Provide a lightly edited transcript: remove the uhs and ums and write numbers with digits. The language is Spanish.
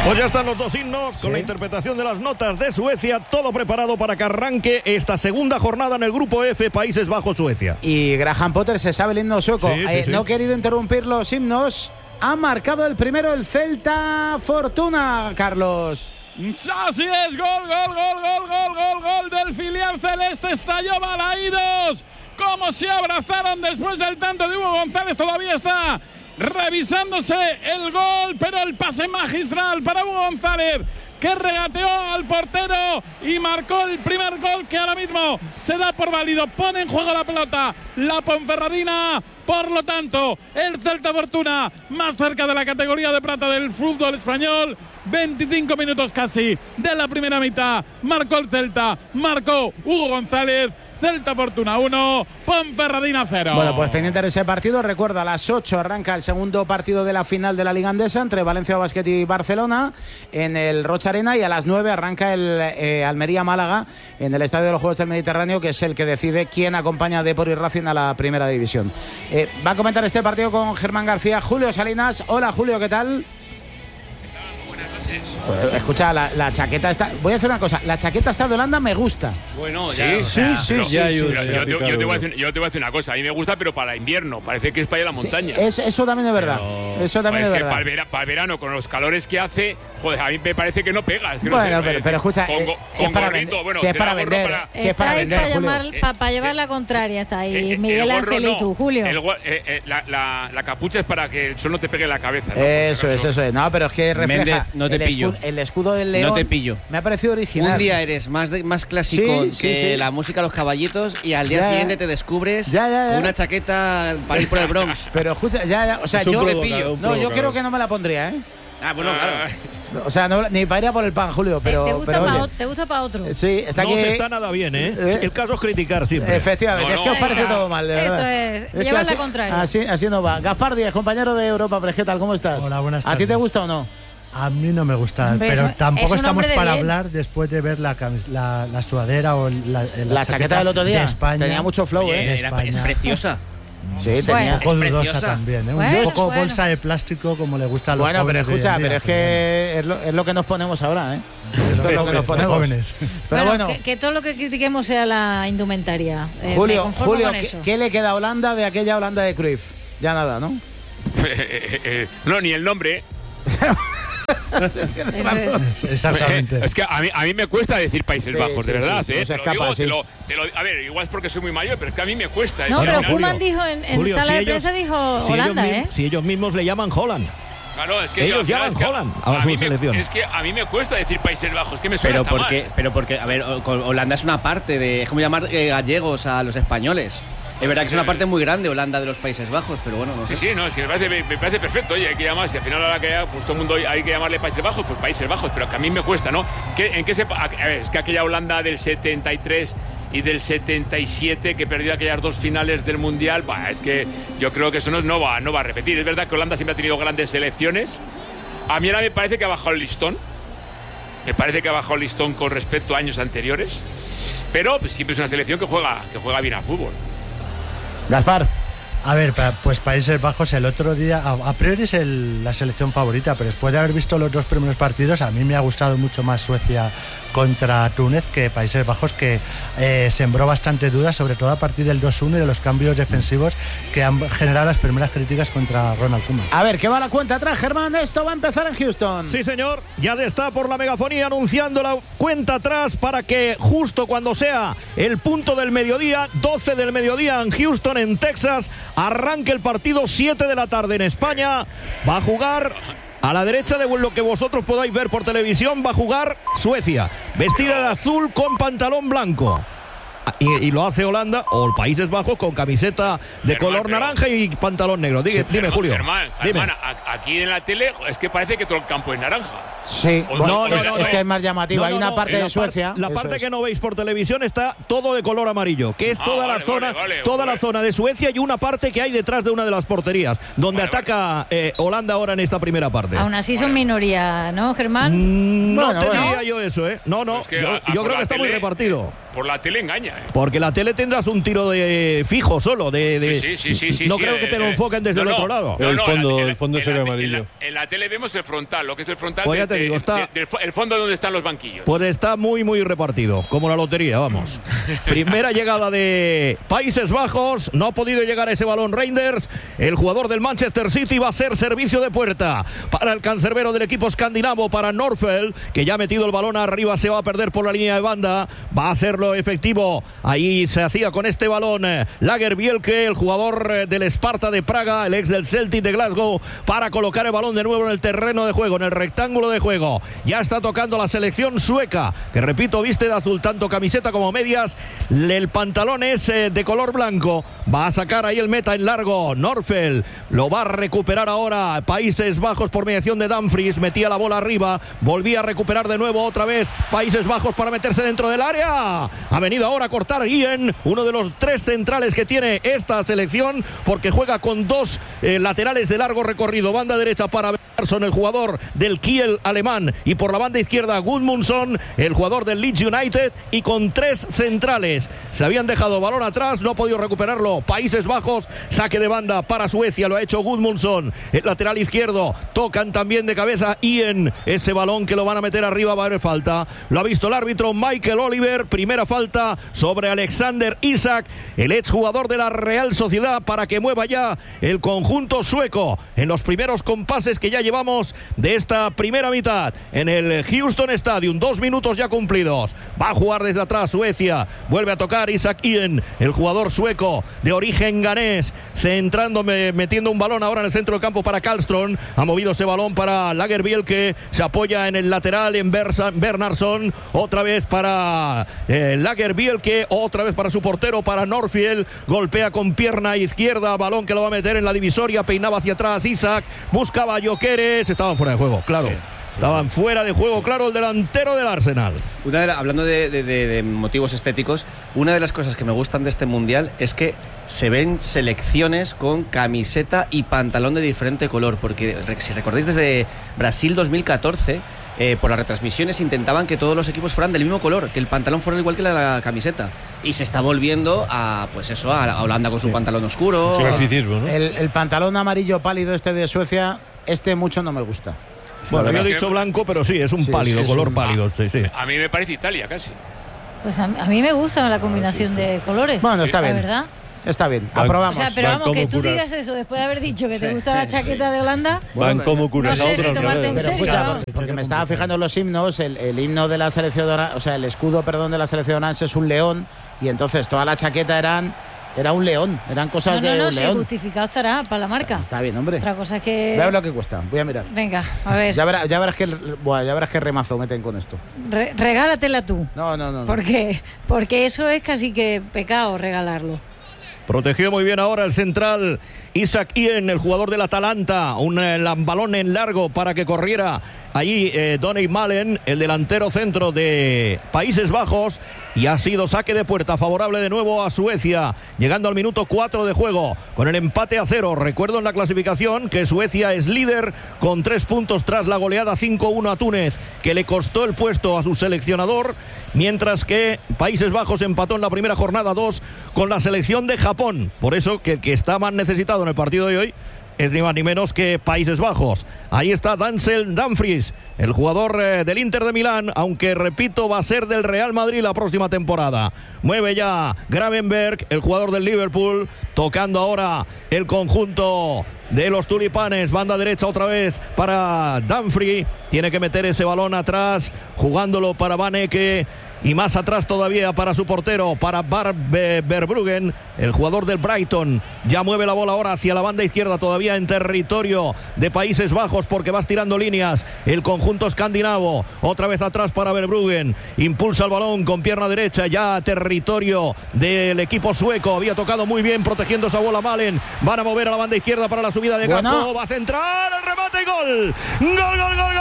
Pues ya están los dos himnos con la interpretación de las notas de Suecia, todo preparado para que arranque esta segunda jornada en el grupo F, Países Bajos-Suecia. Y Graham Potter se sabe el himno sueco. No he querido interrumpir los himnos. Ha marcado el primero el Celta Fortuna, Carlos. Así es, gol del filial celeste. Estalló Balaídos. Cómo se abrazaron después del tanto de Hugo González. Todavía está revisándose el gol, pero el pase magistral para Hugo González, que regateó al portero y marcó el primer gol, que ahora mismo se da por válido. Pone en juego la pelota la Ponferradina. Por lo tanto, el Celta Fortuna más cerca de la categoría de plata del fútbol español. 25 minutos casi de la primera mitad. Marcó el Celta, marcó Hugo González. Celta Fortuna 1, Ponferradina 0. Bueno, pues pendiente de ese partido. Recuerda, a las 8 arranca el segundo partido de la final de la Liga Andesa entre Valencia Basket y Barcelona en el Rocha Arena, y a las 9 arranca el Almería-Málaga en el Estadio de los Juegos del Mediterráneo, que es el que decide quién acompaña a Depor y Racing a la primera división. Va a comentar este partido con Germán García, Julio Salinas. Hola, Julio, ¿qué tal? Pues, escucha, la chaqueta está. Voy a hacer una cosa. La chaqueta está de Holanda, me gusta. Bueno, sí. Yo te voy a decir una cosa. A mí me gusta, pero para invierno. Parece que es para ir a la montaña. Eso también es verdad. Eso también es verdad. Para el verano, con los calores que hace, joder, a mí me parece que no pega. Es que bueno, no sé, pero escucha, con gorrito, bueno, si es para vender, si es para vender, para llevar la contraria está ahí Miguel Ángel y tú, Julio. La capucha es para que el sol no te pegue en la cabeza, ¿no? Eso es. No, pero es que refleja. Méndez, no te pillo. El escudo del León. No te pillo. Me ha parecido original. Un día eres más clásico que la música Los Caballitos, y al día siguiente te descubres con una chaqueta para ir por el Bronx. Pero escucha, o sea, yo te pillo. No, yo creo que no me la pondría, ¿eh? Bueno, claro. O sea, ni para ir a por el pan, Julio, pero ¿Te gusta para otro? Sí, está aquí. No se está nada bien, ¿eh? El caso es criticar siempre. Efectivamente, es que os parece todo mal, de verdad. Esto es llevar la contraria. Así no va. Gaspar Díaz, compañero de Europa Press, ¿qué tal? ¿Cómo estás? Hola, buenas tardes. ¿A ti te gusta o no? A mí no me gusta, pero tampoco estamos para hablar después de ver la sudadera o la chaqueta del otro día. De España. Tenía mucho flow, ¿eh? Es preciosa. Sí, tenía un poco dudosa también, ¿eh? Un poco bolsa de plástico, como le gusta a los jóvenes. Bueno, pero escucha, pero es que es lo que nos ponemos ahora, ¿eh? Esto es lo que nos ponemos. Jóvenes. Pero bueno, que todo lo que critiquemos sea la indumentaria. Julio, ¿qué le queda a Holanda de aquella Holanda de Cruyff? Ya nada, ¿no? No, ni el nombre. Eso es. Exactamente. Es que a mí me cuesta decir Países Bajos, de verdad, ¿eh? Se escapa, a ver, igual es porque soy muy mayor, pero es que a mí me cuesta. No, pero Koeman dijo en sala de prensa, dijo Holanda, ¿eh? Si ellos mismos le llaman Holland. Claro, es que ellos llaman Holland a su selección. Es que a mí me cuesta decir Países Bajos, que me suena pero porque, a ver, Holanda es una parte es como llamar gallegos a los españoles. Es verdad que es una parte muy grande Holanda de los Países Bajos, pero bueno, no sé. Sí, me parece perfecto. Oye, hay que llamar, si al final ahora que pues todo el mundo hay que llamarle Países Bajos, pues Países Bajos, pero que a mí me cuesta, ¿no? Es que aquella Holanda del 73 y del 77 que perdió aquellas dos finales del Mundial, es que yo creo que eso no va a repetir. Es verdad que Holanda siempre ha tenido grandes selecciones. A mí ahora me parece que ha bajado el listón. Me parece que ha bajado el listón con respecto a años anteriores. Pero pues, siempre es una selección que juega bien al fútbol. Gaspar. A ver, pues Países Bajos el otro día, a priori es la selección favorita, pero después de haber visto los dos primeros partidos, a mí me ha gustado mucho más Suecia contra Túnez que Países Bajos, que sembró bastantes dudas, sobre todo a partir del 2-1 y de los cambios defensivos que han generado las primeras críticas contra Ronald Koeman. A ver, ¿qué va la cuenta atrás, Germán? Esto va a empezar en Houston. Sí, señor. Ya se está por la megafonía anunciando la cuenta atrás para que justo cuando sea el punto del mediodía, 12 del mediodía en Houston, en Texas, arranque el partido, 7 de la tarde en España. Va a jugar a la derecha de lo que vosotros podáis ver por televisión, va a jugar Suecia, vestida de azul con pantalón blanco. Y lo hace Holanda o el Países Bajos con camiseta de color naranja y pantalón negro. Dime, Julio. Germán, aquí en la tele es que parece que todo el campo es naranja. Sí, no, es que es más llamativo. Hay una parte de Suecia. La parte que no veis por televisión está todo de color amarillo, que es toda la zona de Suecia, y una parte que hay detrás de una de las porterías, donde ataca Holanda ahora en esta primera parte. Aún así son minoría, ¿no, Germán? No te diría yo eso, ¿eh? No, Pues yo creo que está muy repartido. por la tele engaña. Porque la tele tendrás un tiro de fijo solo. Sí. No creo que te lo enfoquen desde el otro lado. El fondo se ve amarillo. En la tele vemos el frontal, lo que es el frontal. Pues ya te digo, el fondo donde están los banquillos. Pues está muy, muy repartido, como la lotería, vamos. Primera llegada de Países Bajos, no ha podido llegar a ese balón Reinders. El jugador del Manchester City va a ser servicio de puerta para el cancerbero del equipo escandinavo, para Norfeld, que ya ha metido el balón arriba, se va a perder por la línea de banda, va a hacerlo efectivo. Ahí se hacía con este balón Lagerbielke, el jugador del Sparta de Praga, el ex del Celtic de Glasgow, para colocar el balón de nuevo en el terreno de juego, en el rectángulo de juego. Ya está tocando la selección sueca, que repito, viste de azul tanto camiseta como medias. El pantalón es de color blanco. Va a sacar ahí el meta en largo. Norfeld lo va a recuperar ahora. Países Bajos por mediación de Dumfries. Metía la bola arriba. Volvía a recuperar de nuevo otra vez Países Bajos para meterse dentro del área. Ha venido ahora a cortar Ian, uno de los 3 centrales que tiene esta selección, porque juega con 2 laterales de largo recorrido. Banda derecha para Bernardsson, el jugador del Kiel alemán, y por la banda izquierda Gudmundsson, el jugador del Leeds United, y con 3 centrales. Se habían dejado balón atrás, no ha podido recuperarlo Países Bajos. Saque de banda para Suecia, lo ha hecho Gudmundsson, el lateral izquierdo. Tocan también de cabeza Ian, ese balón que lo van a meter arriba, va a haber falta. Lo ha visto el árbitro Michael Oliver. Primera falta sobre Alexander Isak, el exjugador de la Real Sociedad, para que mueva ya el conjunto sueco en los primeros compases que ya llevamos de esta primera mitad en el Houston Stadium. 2 minutos ya cumplidos. Va a jugar desde atrás Suecia. Vuelve a tocar Isak Ian, el jugador sueco de origen ganés, metiendo un balón ahora en el centro del campo para Karlström. Ha movido ese balón para Lagerbielke, se apoya en el lateral en Bernardsson, otra vez para Lagerbielke, otra vez para su portero, para Norfeld. Golpea con pierna izquierda, balón que lo va a meter en la divisoria, peinaba hacia atrás Isak, buscaba a Gyökeres, estaban fuera de juego, claro. Estaban fuera de juego, claro, el delantero del Arsenal. Hablando de motivos estéticos, una de las cosas que me gustan de este Mundial es que se ven selecciones con camiseta y pantalón de diferente color, porque si recordáis desde Brasil 2014, por las retransmisiones intentaban que todos los equipos fueran del mismo color, que el pantalón fuera igual que la camiseta, y se está volviendo a Holanda con su pantalón oscuro. Clasicismo, ¿no? El pantalón amarillo pálido este de Suecia, mucho no me gusta. Bueno, yo he dicho blanco, pero sí, es un pálido, color pálido. Sí. A mí me parece Italia casi. Pues a mí me gusta la combinación de colores. Bueno, está bien. La verdad. Está bien, aprobamos. O sea, pero vamos, que tú digas eso después de haber dicho que te gusta la chaqueta de Holanda. Van como curas. No sé si tomarte en serio. Porque me estaba fijando en los himnos, el himno de la selección, o sea, el escudo, de la selección orange es un león, y entonces toda la chaqueta era un león, eran cosas de un león. Sí, justificado estará para la marca. Está bien, hombre. Otra cosa es que... Voy a ver lo que cuesta, voy a mirar. Venga, a ver. Ya verás que remazo meten con esto. Regálatela tú. No. ¿Por qué? Porque eso es casi que pecado regalarlo. Protegió muy bien ahora el central Isak Ian, el jugador del Atalanta. Un balón en largo para que corriera allí Donny Malen, el delantero centro de Países Bajos. Y ha sido saque de puerta favorable de nuevo a Suecia, llegando al minuto 4 de juego con el empate a 0. Recuerdo en la clasificación que Suecia es líder con 3 puntos tras la goleada 5-1 a Túnez, que le costó el puesto a su seleccionador, mientras que Países Bajos empató en la primera jornada 2 con la selección de Japón. Por eso que el que está más necesitado en el partido de hoy es ni más ni menos que Países Bajos. Ahí está Denzel Dumfries, el jugador del Inter de Milán, aunque repito, va a ser del Real Madrid la próxima temporada. Mueve ya Gravenberch, el jugador del Liverpool, tocando ahora el conjunto de los tulipanes. Banda derecha otra vez para Dumfries, tiene que meter ese balón atrás, jugándolo para Van Ecke. Y más atrás todavía para su portero, para Verbruggen, el jugador del Brighton. Ya mueve la bola ahora hacia la banda izquierda, todavía en territorio de Países Bajos, porque va estirando líneas el conjunto escandinavo. Otra vez atrás para Verbruggen, impulsa el balón con pierna derecha, ya territorio del equipo sueco. Había tocado muy bien protegiendo esa bola Malen. Van a mover a la banda izquierda para la subida de campo. Va a centrar, el remate y gol. ¡Gol!